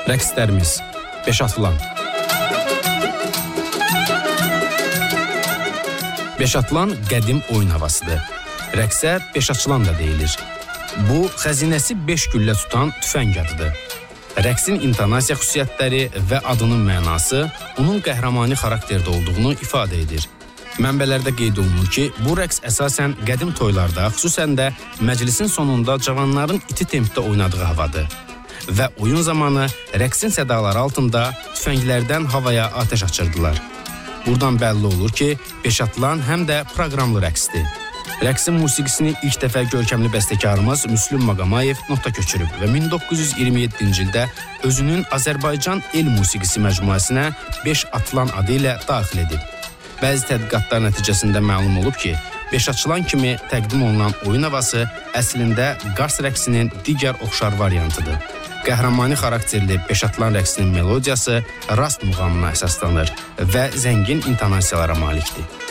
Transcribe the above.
Rəqslərimiz Beşatılan. Beşatılan qədim oyun havasıdır. Rəqsə beşaçılan da deyilir. Bu, xəzinəsi 5 güllə tutan tüfəng adıdır. Rəqsin intonasiya xüsusiyyətləri və adının mənası onun qəhrəmani xarakterdə olduğunu ifadə edir. Mənbələrdə qeyd olunur ki, bu rəqs əsasən qədim toylarda, xüsusən də məclisin sonunda cavanların iti tempdə oynadığı havadır. Və oyun zamanı rəqsin sədaları altında tüfənglərdən havaya atəş açırdılar. Buradan bəlli olur ki, beşatılan həm də proqramlı rəqsdir. Rəqsin musiqisini ilk dəfə görkəmli bəstəkarımız Müslüm Maqamayev nota köçürüb və 1927-ci ildə özünün Azərbaycan el musiqisi məcmuəsinə Beşatılan adı ilə daxil edib. Bəzi tədqiqatlar nəticəsində məlum olub ki, beşaçılan kimi təqdim olunan oyun havası əslində Qars rəqsinin digər oxşar variantıdır. Qəhrəmani xarakterli beşatılan rəqsinin melodiyası rast muğamına əsaslanır və zəngin intonasiyalara malikdir.